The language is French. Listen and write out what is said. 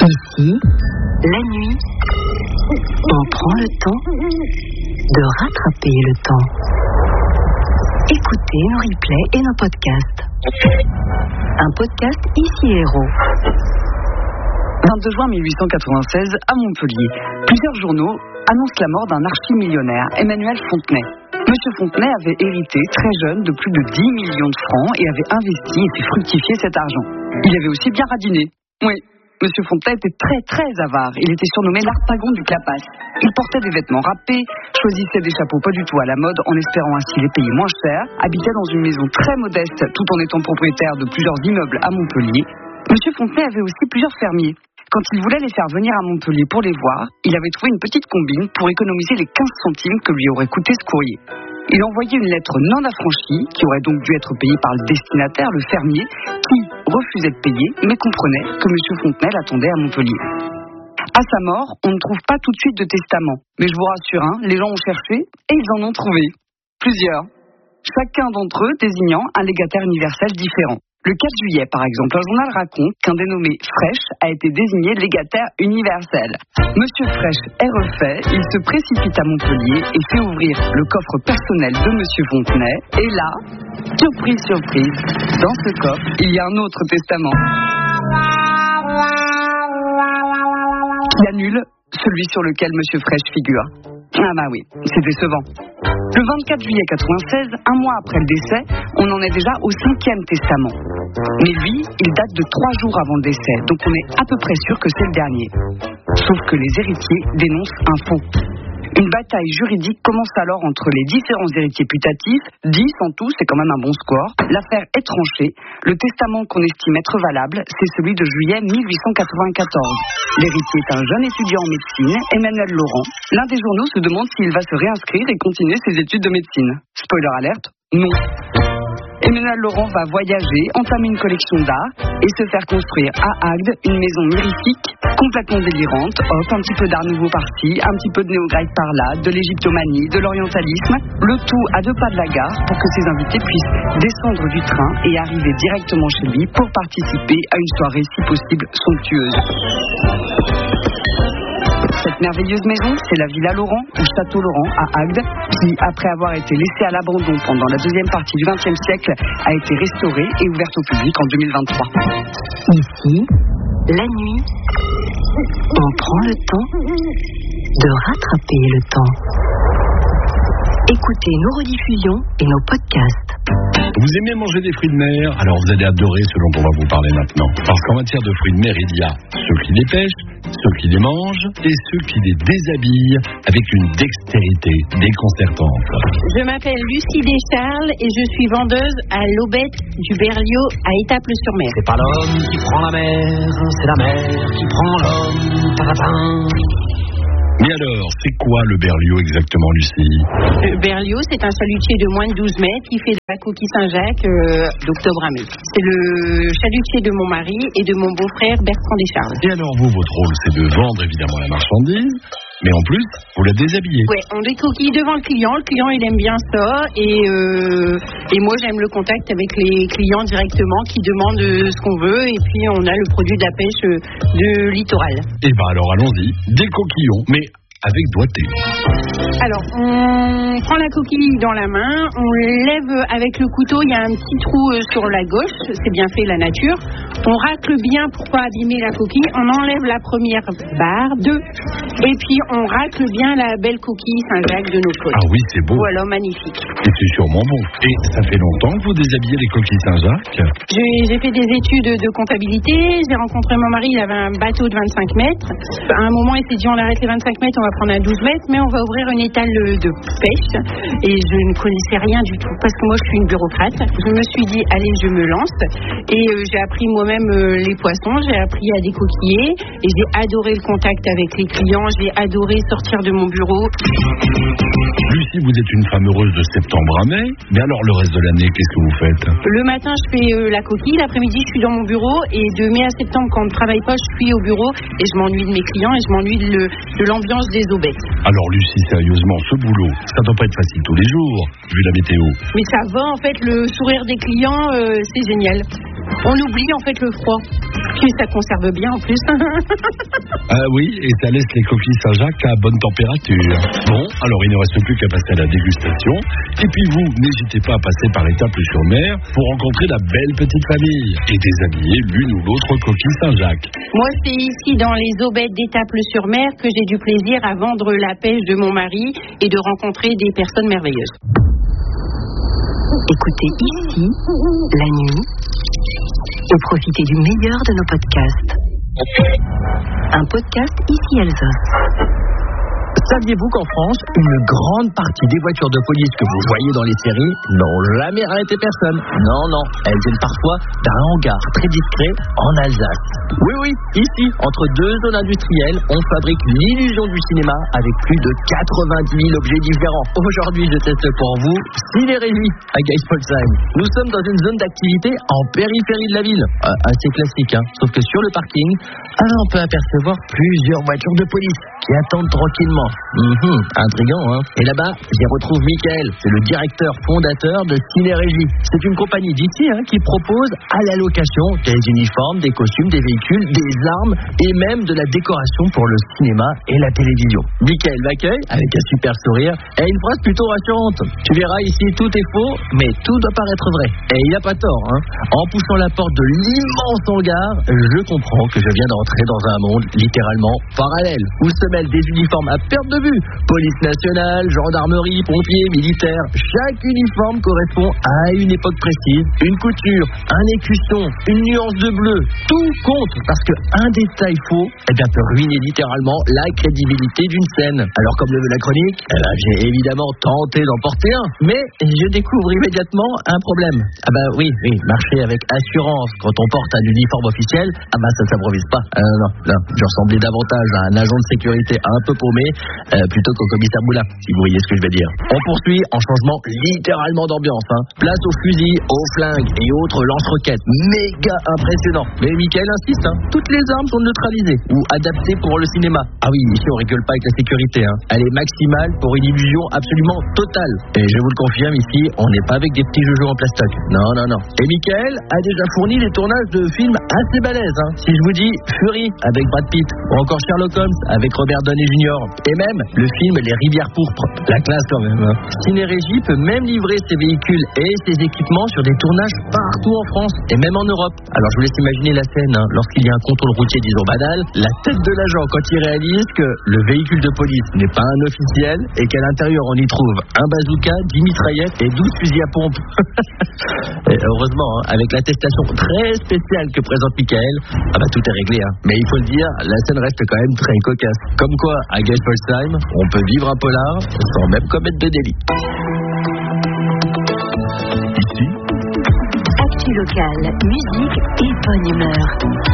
Ici, la nuit, on prend le temps de rattraper le temps. Écoutez nos replays et nos podcasts. Un podcast Ici Héros. 22 juin 1896, à Montpellier, plusieurs journaux annoncent la mort d'un archimillionnaire, Emmanuel Fontenay. Monsieur Fontenay avait hérité très jeune de plus de 10 millions de francs et avait investi et fait fructifier cet argent. Il avait aussi bien radiné. Oui, Monsieur Fontenay était très avare. Il était surnommé l'Harpagon du Clapas. Il portait des vêtements râpés, choisissait des chapeaux pas du tout à la mode en espérant ainsi les payer moins cher, habitait dans une maison très modeste tout en étant propriétaire de plusieurs immeubles à Montpellier. Monsieur Fontenay avait aussi plusieurs fermiers. Quand il voulait les faire venir à Montpellier pour les voir, il avait trouvé une petite combine pour économiser les 15 centimes que lui aurait coûté ce courrier. Il envoyait une lettre non affranchie, qui aurait donc dû être payée par le destinataire, le fermier, qui refusait de payer, mais comprenait que M. Fontenay l'attendait à Montpellier. À sa mort, on ne trouve pas tout de suite de testament. Mais je vous rassure, les gens ont cherché et ils en ont trouvé. Plusieurs. Chacun d'entre eux désignant un légataire universel différent. Le 4 juillet, par exemple, un journal raconte qu'un dénommé Fraîche a été désigné légataire universel. Monsieur Fraîche est refait, il se précipite à Montpellier et fait ouvrir le coffre personnel de Monsieur Fontenay. Et là, surprise, dans ce coffre, il y a un autre testament qui annule celui sur lequel Monsieur Fraîche figure. Ah bah oui, c'est décevant. Le 24 juillet 96, un mois après le décès, on en est déjà au 5e testament. Mais lui, il date de 3 jours avant le décès, donc on est à peu près sûr que c'est le dernier. Sauf que les héritiers dénoncent un faux. Une bataille juridique commence alors entre les différents héritiers putatifs. 10 en tout, c'est quand même un bon score. L'affaire est tranchée. Le testament qu'on estime être valable, c'est celui de juillet 1894. L'héritier est un jeune étudiant en médecine, Emmanuel Laurent. L'un des journaux se demande s'il va se réinscrire et continuer ses études de médecine. Spoiler alerte, non. Emmanuel Laurent va voyager, entamer une collection d'art et se faire construire à Agde une maison mirifique, complètement délirante. Hop, un petit peu d'art nouveau par-ci, un petit peu de néo-grec par-là, de l'égyptomanie, de l'orientalisme. Le tout à 2 pas de la gare pour que ses invités puissent descendre du train et arriver directement chez lui pour participer à une soirée si possible somptueuse. Cette merveilleuse maison, c'est la Villa Laurent, ou Château Laurent, à Agde, qui, après avoir été laissée à l'abandon pendant la deuxième partie du XXe siècle, a été restaurée et ouverte au public en 2023. Ici, la nuit, on prend le temps de rattraper le temps. Écoutez nos rediffusions et nos podcasts. Vous aimez manger des fruits de mer? Alors vous allez adorer ce dont on va vous parler maintenant. Parce qu'en matière de fruits de mer, il y a ceux qui les pêchent, ceux qui les mangent et ceux qui les déshabillent avec une dextérité déconcertante. Je m'appelle Lucie Descharles et je suis vendeuse à l'Aubette du Berlioz à Étaples-sur-Mer. C'est pas l'homme qui prend la mer, c'est la mer qui prend l'homme. Ta-ta-ta. Mais alors, c'est quoi le berlioz exactement, Lucie? Le Berlioz, c'est un chalutier de moins de 12 mètres qui fait de la coquille Saint-Jacques d'octobre à mai. C'est le chalutier de mon mari et de mon beau-frère Bertrand Descharles. Et alors vous, votre rôle, c'est de vendre évidemment la marchandise, mais en plus, vous la déshabillez. Ouais, on décoquille devant le client il aime bien ça, et moi j'aime le contact avec les clients directement qui demandent ce qu'on veut, et puis on a le produit de la pêche de littoral. Et ben alors allons-y, des coquillons, mais avec doigté. Alors, on prend la coquille dans la main, on lève avec le couteau, il y a un petit trou sur la gauche, c'est bien fait la nature. On racle bien pour pas abîmer la coquille, on enlève la première barre, 2, et puis on racle bien la belle coquille Saint-Jacques de nos côtes. Ah oui, c'est beau. Voilà, magnifique. Et c'est sûrement bon. Et ça fait longtemps que vous déshabillez les coquilles Saint-Jacques? J'ai fait des études de comptabilité, j'ai rencontré mon mari, il avait un bateau de 25 mètres. À un moment, il s'est dit on arrête les 25 mètres, on va prendre un 12 mètres, mais on va ouvrir une étale de pêche. Et je ne connaissais rien du tout, parce que moi je suis une bureaucrate. Je me suis dit, allez, je me lance. Et j'ai appris moi-même les poissons, j'ai appris à décoquiller, et j'ai adoré le contact avec les clients, j'ai adoré sortir de mon bureau. Lucie, vous êtes une femme heureuse de septembre à mai, mais alors le reste de l'année, qu'est-ce que vous faites? Le matin, je fais la coquille, l'après-midi, je suis dans mon bureau, et de mai à septembre, quand on ne travaille pas, je suis au bureau, et je m'ennuie de mes clients, et je m'ennuie de l'ambiance des aubettes. Alors Lucie, sérieusement, ce boulot, ça doit pas être facile tous les jours, vu la météo. Mais ça va, en fait, le sourire des clients, c'est génial. On oublie en fait le froid. Puis ça conserve bien en plus. Oui, et ça laisse les coquilles Saint-Jacques à bonne température. Bon, alors il ne reste plus qu'à passer à la dégustation. Et puis vous, n'hésitez pas à passer par Étaples-sur-Mer pour rencontrer la belle petite famille et déshabiller l'une ou l'autre coquille Saint-Jacques. Moi, c'est ici dans les aubettes d'Étaples-sur-Mer que j'ai du plaisir à vendre la pêche de mon mari et de rencontrer des personnes merveilleuses. Écoutez ici, la nuit, et profitez du meilleur de nos podcasts. Un podcast ici Alsace. Saviez-vous qu'en France, une grande partie des voitures de police que vous voyez dans les séries n'ont jamais arrêté personne? Non, elles viennent parfois d'un hangar très discret en Alsace. Oui, ici, entre deux zones industrielles, on fabrique l'illusion du cinéma avec plus de 90 000 objets différents. Aujourd'hui, je teste pour vous Cinérégie à Geisbolsheim. Nous sommes dans une zone d'activité en périphérie de la ville. Assez classique, hein. Sauf que sur le parking, on peut apercevoir plusieurs voitures de police qui attendent tranquillement. Intriguant, hein. Et là-bas, j'y retrouve Michael, c'est le directeur fondateur de Cinérégie. C'est une compagnie d'ici qui propose à la location des uniformes, des costumes, des véhicules, des armes et même de la décoration pour le cinéma et la télévision. Michael m'accueille avec un super sourire et une phrase plutôt rassurante. Tu verras ici, tout est faux, mais tout doit paraître vrai. Et il n'a pas tort, hein. En poussant la porte de l'immense hangar, je comprends que je viens d'entrer dans un monde littéralement parallèle, où se mêlent des uniformes à perte de vue. Police nationale, gendarmerie, pompiers, militaires. Chaque uniforme correspond à une époque précise, une couture, un écusson, une nuance de bleu. Tout compte parce qu'un détail faux peut ruiner littéralement la crédibilité d'une scène. Alors comme le veut la chronique, j'ai évidemment tenté d'en porter un, mais je découvre immédiatement un problème. Oui, marcher avec assurance quand on porte un uniforme officiel, ça s'improvise pas. Non, je ressemblais davantage à un agent de sécurité un peu paumé plutôt qu'au commissaire Boula, si vous voyez ce que je veux dire. On poursuit en changement littéralement d'ambiance. Place aux fusils, aux flingues et autres lance-roquettes. Méga impressionnant. Mais Michael insiste, toutes les armes sont neutralisées ou adaptées pour le cinéma. Oui, ici on rigole pas avec la sécurité. Elle est maximale pour une illusion absolument totale. Et je vous le confirme ici, on n'est pas avec des petits joujous en plastoc. Non. Et Michael a déjà fourni les tournages de films assez balèzes. Si je vous dis Fury avec Brad Pitt ou encore Sherlock Holmes avec Robert Downey Jr. et même le film Les Rivières Pourpres. La classe quand même. Cinérégie peut même livrer ses véhicules et ses équipements sur des tournages partout en France et même en Europe. Alors je vous laisse imaginer la scène lorsqu'il y a un contrôle routier, disons banal, la tête de l'agent quand il réalise que le véhicule de police n'est pas un officiel et qu'à l'intérieur on y trouve un bazooka, 10 mitraillettes et 12 fusils à pompe. Et heureusement, avec l'attestation très spéciale que présente Michael, tout est réglé. Mais il faut le dire, la scène reste quand même très cocasse. Comme quoi, à Geisbolsheim, on peut vivre un polar sans même commettre de délit. Actu locale, musique et bonne humeur.